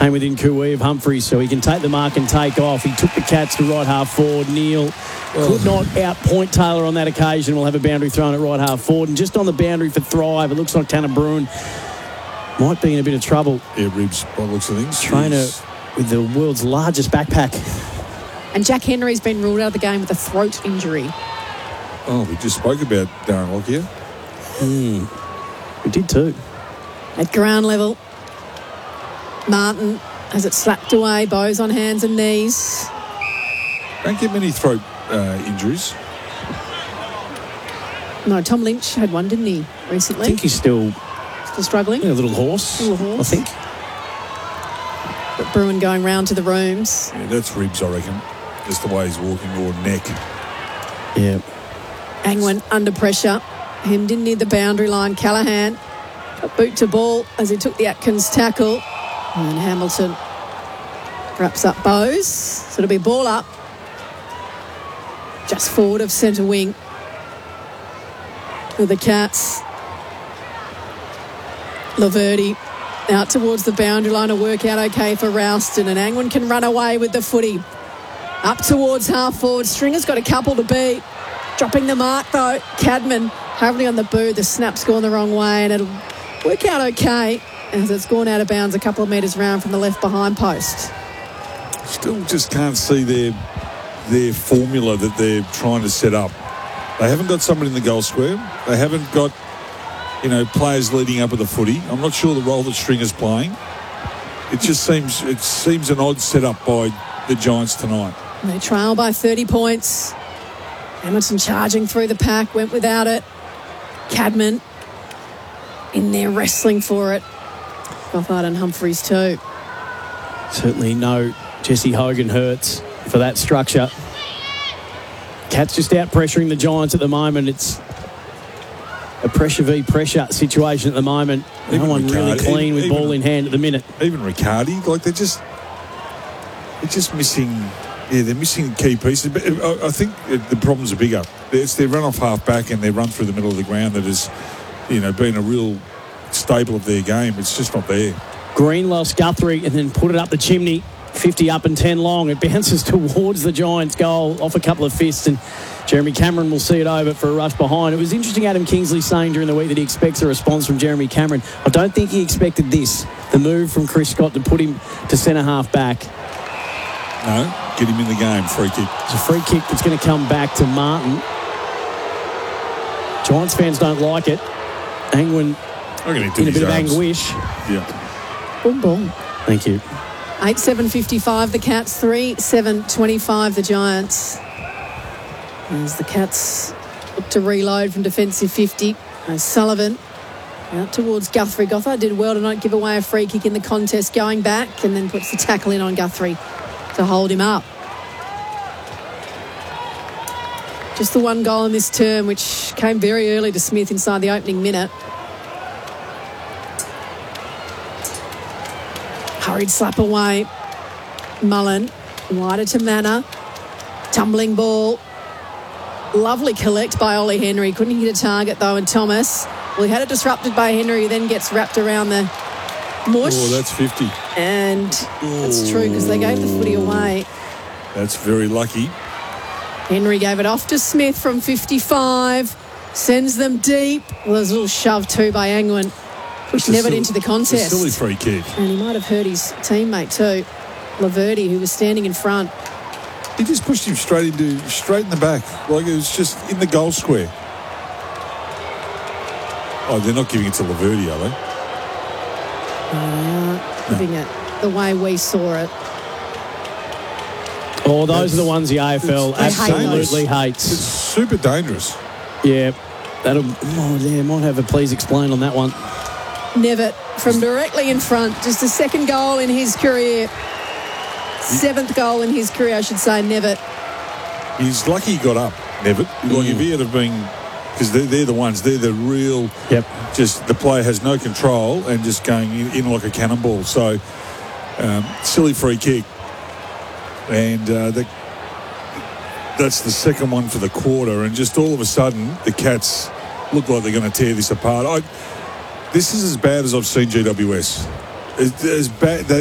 came within Kui of Humphries, so he can take the mark and take off. He took the Cats to right half forward. Neil could not outpoint Taylor on that occasion. We'll have a boundary thrown at right half forward. And just on the boundary for Thrive, it looks like Tanner Bruin might be in a bit of trouble. Yeah, ribs, by the looks of things. Trainer with the world's largest backpack. And Jack Henry's been ruled out of the game with a throat injury. Oh, we just spoke about Darren Lockyer. We did too. At ground level, Martin has it slapped away. Bowes on hands and knees. Don't get many throat injuries. No, Tom Lynch had one, didn't he, recently? I think he's still struggling. A little horse, I think. But Bruin going round to the rooms. Yeah, that's ribs, I reckon. Just the way he's walking, or neck. Yeah. Angwin under pressure. Him didn't need the boundary line. Callaghan, a boot to ball as he took the Atkins tackle. And Hamilton wraps up Bowes. So it'll be ball up. Just forward of centre wing. For the Cats. Laverty out towards the boundary line. A work out okay for Ralston. And Angwin can run away with the footy. Up towards half forward. Stringer's got a couple to beat. Dropping the mark though. Cadman hurriedly on the boot. The snap's gone the wrong way and it'll work out okay as it's gone out of bounds a couple of metres round from the left behind post. Still just can't see their formula that they're trying to set up. They haven't got somebody in the goal square. They haven't got, players leading up with the footy. I'm not sure the role that Stringer's playing. It seems an odd setup by the Giants tonight. They trail by 30 points. Hamilton charging through the pack, went without it. Cadman in there wrestling for it. Gothard and Humphries too. Certainly no Jesse Hogan hurts for that structure. Cats just out pressuring the Giants at the moment. It's a pressure v pressure situation at the moment. No one really clean with ball in hand at the minute. Even Riccardi, they're just missing. Yeah, they're missing key pieces. But I think the problems are bigger. It's their run off half back and their run through the middle of the ground that has, been a real staple of their game. It's just not there. Green lost Guthrie and then put it up the chimney. 50 up and 10 long. It bounces towards the Giants' goal off a couple of fists, and Jeremy Cameron will see it over for a rush behind. It was interesting, Adam Kingsley saying during the week that he expects a response from Jeremy Cameron. I don't think he expected this, the move from Chris Scott to put him to centre half back. No, get him in the game. Free kick. It's a free kick that's going to come back to Martin. Giants fans don't like it. Angwin in a bit of anguish. Yeah. Boom, boom. Thank you. 8-7-55 the Cats, 3-7-25 the Giants. As the Cats look to reload from defensive 50. As Sullivan out towards Guthrie. Gothard did well to not give away a free kick in the contest, going back and then puts the tackle in on Guthrie to hold him up. Just the one goal in this term, which came very early to Smith inside the opening minute. Hurried slap away. Mullen, wider to Manor. Tumbling ball. Lovely collect by Ollie Henry. Couldn't hit a target though, and Thomas. Well, he had it disrupted by Henry, who then gets wrapped around the mush. Oh, that's 50. And that's true, because they gave the footy away. That's very lucky. Henry gave it off to Smith from 55. Sends them deep. Well, there's a little shove too by Angwin. Pushed Nevitt into the contest. It's a silly free kick. And he might have hurt his teammate too, Laverty, who was standing in front. He just pushed him straight in the back. Like it was just in the goal square. Oh, they're not giving it to Laverty, are they? Giving it the way we saw it. Oh, those are the ones the AFL absolutely hates. It's super dangerous. Yeah. Might have a please explain on that one. Nevitt from directly in front. Just the second goal in his career. Seventh goal in his career, I should say, Nevitt. He's lucky he got up, Nevitt. Like if he had have been... Because they're the ones, they're the real... Yep. Just the player has no control and just going in like a cannonball. So, silly free kick. And that's the second one for the quarter. And just all of a sudden, the Cats look like they're going to tear this apart. This is as bad as I've seen GWS. As bad.